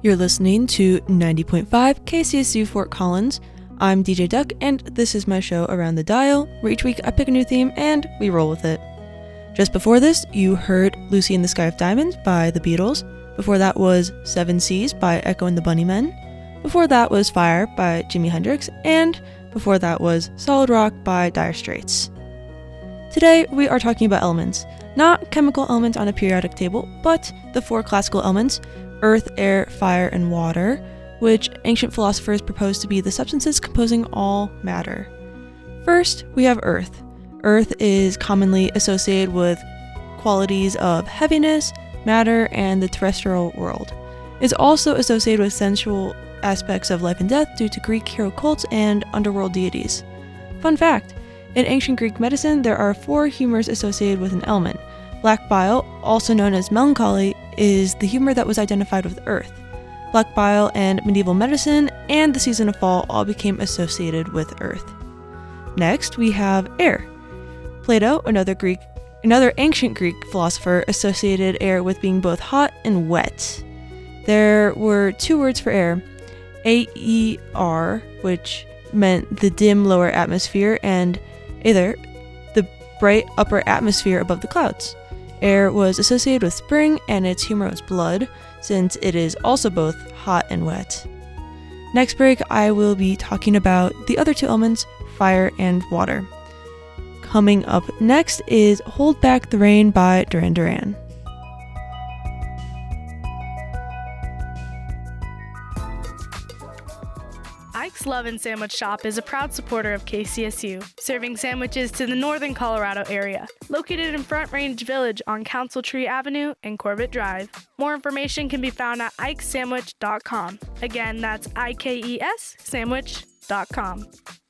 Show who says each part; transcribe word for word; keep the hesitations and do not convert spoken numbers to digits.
Speaker 1: You're listening to ninety point five K C S U Fort Collins. I'm D J Duck, and this is my show Around the Dial, where each week I pick a new theme and we roll with it. Just before this, you heard Lucy in the Sky of Diamonds by the Beatles. Before that was Seven Seas by Echo and the Bunnymen. Before that was Fire by Jimi Hendrix. And before that was Solid Rock by Dire Straits. Today, we are talking about elements. Not chemical elements on a periodic table, but the four classical elements, earth, air, fire, and water, which ancient philosophers proposed to be the substances composing all matter. First, we have earth. Earth is commonly associated with qualities of heaviness, matter, and the terrestrial world. It's also associated with sensual aspects of life and death due to Greek hero cults and underworld deities. Fun fact, in ancient Greek medicine, there are four humors associated with an element. Black bile, also known as melancholy, is the humor that was identified with earth. Black bile and medieval medicine and the season of fall all became associated with earth. Next, we have air. Plato, another Greek, another ancient Greek philosopher, associated air with being both hot and wet. There were two words for air, aer, which meant the dim lower atmosphere, and aether, the bright upper atmosphere above the clouds. Air was associated with spring, and its humor was blood, since it is also both hot and wet. Next break, I will be talking about the other two elements, fire and water. Coming up next is Hold Back the Rain by Duran Duran.
Speaker 2: Ike's Love and Sandwich Shop is a proud supporter of K C S U, serving sandwiches to the northern Colorado area. Located in Front Range Village on Council Tree Avenue and Corbett Drive. More information can be found at ikes sandwich dot com. Again, that's I K E S sandwich dot com.